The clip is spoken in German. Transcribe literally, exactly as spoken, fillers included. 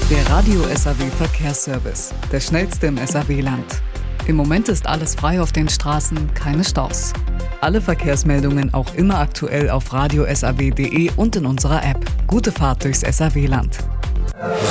Der Radio S A W Verkehrsservice, der schnellste im S A W-Land. Im Moment ist alles frei auf den Straßen, keine Staus. Alle Verkehrsmeldungen auch immer aktuell auf radio s a w punkt d e und in unserer App. Gute Fahrt durchs S A W-Land.